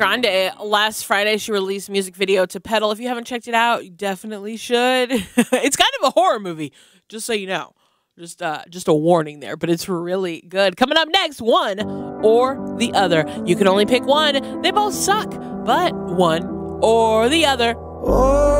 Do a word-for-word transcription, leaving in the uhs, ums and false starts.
Grande, last Friday, she released a music video to Pedal. If you haven't checked it out, you definitely should. It's kind of a horror movie, just so you know. Just uh, just a warning there, but it's really good. Coming up next, one or the other. You can only pick one. They both suck, but one or the other. Oh.